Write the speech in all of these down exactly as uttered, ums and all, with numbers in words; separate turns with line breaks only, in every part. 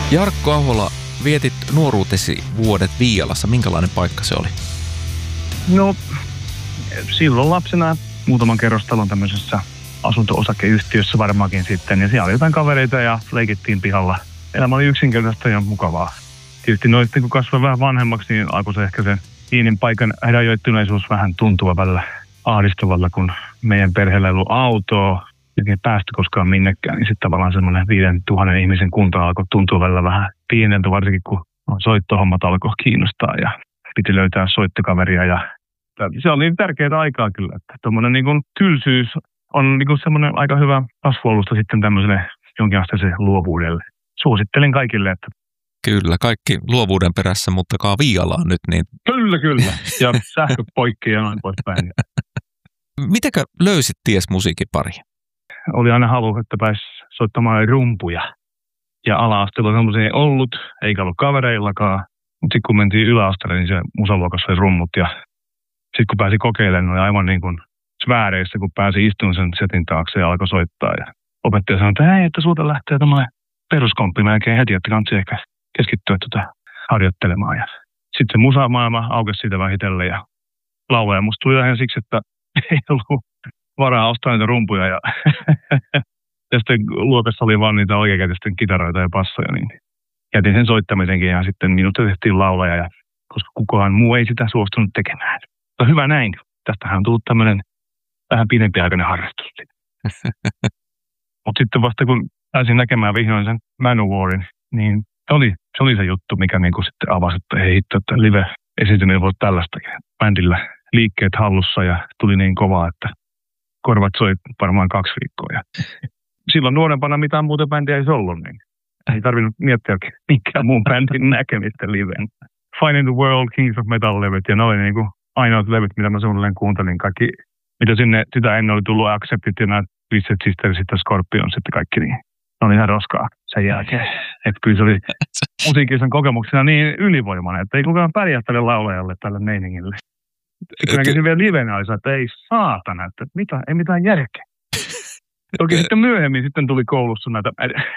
Jarkko Ahola, vietit nuoruutesi vuodet Viialassa. Minkälainen paikka se oli?
No, silloin lapsena muutaman kerrostalon tämmöisessä asunto-osakeyhtiössä varmaankin sitten. Ja siellä oli jotain kavereita ja leikittiin pihalla. Elämä oli yksinkertaista ja mukavaa. Tietysti noista kun kasvoi vähän vanhemmaksi, niin alkoi se ehkä se pienen paikan rajoittuneisuus vähän tuntua välillä ahdistavalla, kun meidän perheellä ei ollut autoa, eikä päästy koskaan minnekään, niin sitten tavallaan semmoinen viiden tuhannen ihmisen kunta alkoi tuntua välillä vähän pieneltä, varsinkin kun soittohommat alkoi kiinnostaa ja piti löytää soittokaveria. Ja se oli tärkeää aikaa kyllä, että tuommoinen niin kuin tylsyys on niin kuin semmoinen aika hyvä kasvualusta sitten tämmöiselle jonkinasteiselle luovuudelle. Suosittelen kaikille, että
kyllä, kaikki luovuuden perässä, mutta kaa Viialaan nyt. Niin
kyllä, kyllä. Ja sähkö poikki ja noin poispäin.
Mitenkä löysit ties musiikin pari?
Oli aina halu, että pääsi soittamaan rumpuja. Ja ala-asteella semmoisia ei ollut, eikä ollut kavereillakaan. Mutta sitten kun mentiin yläasteelle, niin se musaluokassa oli rummut. Ja sitten kun pääsi kokeilemaan, niin oli aivan niin kuin sfääreissä, kun pääsi istumaan sen setin taakse ja alkoi soittaa. Ja opettaja sanoi, että hei, että sulta lähtee tämmöinen peruskomppi melkein heti, että kansi ehkä keskittyä tuota harjoittelemaan. Ja sitten se musamaailma aukesi siitä vähitellen ja laulaja musta tuli lähinnä siksi, että ei ollut varaa ostaa niitä rumpuja. Ja, ja sitten luokassa oli vaan niitä oikeakätisten kitaroita ja passoja, niin jätin sen soittamisenkin ja sitten minusta tehtiin laulaja, ja, koska kukaan muu ei sitä suostunut tekemään. Mutta hyvä näin. Tästähän on tullut tämmöinen vähän pidempiaikainen harrastus. Mutta sitten vasta kun pääsin näkemään vihdoin sen Manowarin, niin se oli, se oli se juttu, mikä niinku sitten avasi, että hei hitto, että live-esiintyminen voi tällaistakin. Bändillä liikkeet hallussa ja tuli niin kovaa, että korvat soi varmaan kaksi viikkoa. Ja silloin nuorempana mitään muuta bändiä ei ollut, niin ei tarvinnut miettiä minkään muun bändin näkemistä liveen. Fine in the World, Kings of Metal-levyt, ja ne oli niinku ainoat levyt, mitä mä suunnilleen kuuntelin. Kaikki, mitä sinne sitä ennen oli tullut Accepted ja nämä Twisted Sisters ja Scorpions, sitten kaikki niin. Ne oli ihan roskaa sen jälkeen. Että kyllä se oli musiikillisen kokemuksena niin ylivoimainen, että ei kukaan pärjää tälle laulajalle, tälle meiningille. Kun näkisin vielä livenä, oli että ei saatana, että mitä, ei mitään järkeä. Toki sitten myöhemmin sitten tuli koulussa näitä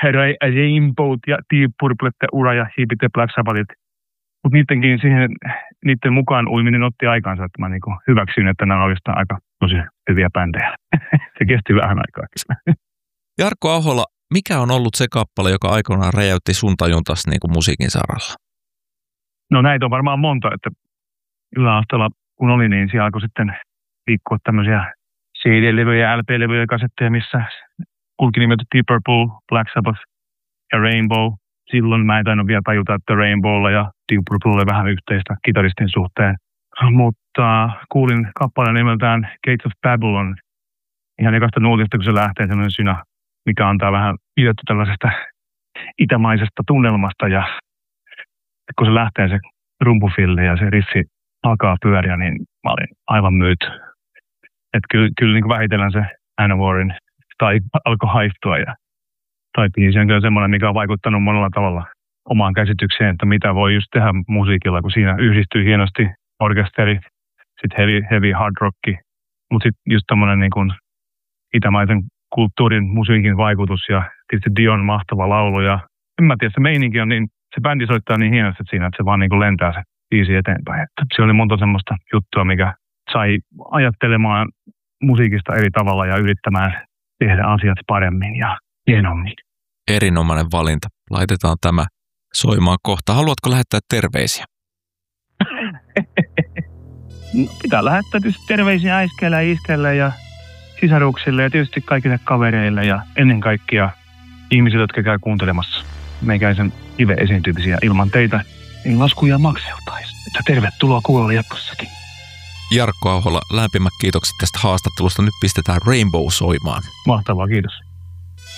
Rainbow ja Deep Purple ja Ura ja Heap It ja Black Sabbathit. Mutta niidenkin siihen, niiden mukaan uiminen otti aikansa, että mä niinku hyväksyin, että nämä on oikeastaan aika tosi hyviä bändejä. Se kesti vähän aikaa.
Jarkko Ahola, mikä on ollut se kappale, joka aikoinaan räjäytti sun tajuntas niin kuin musiikin saralla?
No näitä on varmaan monta, että yläasteella kun oli, niin siellä alkoi sitten liikkua tämmöisiä C D-levyjä, L P-levyjä ja kasetteja, missä kulki nimeltä Deep Purple, Black Sabbath ja Rainbow. Silloin mä en tainnut vielä tajuta, että Rainbowlla ja Deep Purple oli vähän yhteistä kitaristin suhteen. Mutta kuulin kappaleen nimeltään Gates of Babylon ihan ekasta nuutista, kun se lähtee semmoinen synä, mikä antaa vähän pidetty tällaisesta itämaisesta tunnelmasta. Ja kun se lähtee se rumpufilli ja se rissi alkaa pyöriä, niin mä olin aivan myyty. Että kyllä, kyllä niin kuin vähitellen se Manowarin tai alkoi haihtua. Ja, tai biisi on kyllä semmoinen, mikä on vaikuttanut monella tavalla omaan käsitykseen, että mitä voi just tehdä musiikilla, kun siinä yhdistyy hienosti orkesteri, sitten heavy, heavy hard rocki, mutta sitten just tämmöinen niin kuin itämaisen kulttuurin, musiikin vaikutus ja tietysti Dion mahtava laulu. Ja en mä tiedä, se meininki on niin, se bändi soittaa niin hienosti siinä, että se vaan niin kuin lentää se biisi eteenpäin. Että se oli monta semmoista juttua, mikä sai ajattelemaan musiikista eri tavalla ja yrittämään tehdä asiat paremmin ja hienommin.
Erinomainen valinta. Laitetaan tämä soimaan kohta. Haluatko lähettää terveisiä?
No, pitää lähettää tietysti terveisiä äiskeille ja iskeille ja sisaruksille ja tietysti kaikille kavereille ja ennen kaikkea ihmisille, jotka käy kuuntelemassa meikäisen live-esiintymisiä ilman teitä. Niin laskuja makseltaisiin. Että tervetuloa kuulolle jatkossakin.
Jarkko Ahola, lämpimät kiitokset tästä haastattelusta. Nyt pistetään Rainbow soimaan.
Mahtavaa, kiitos.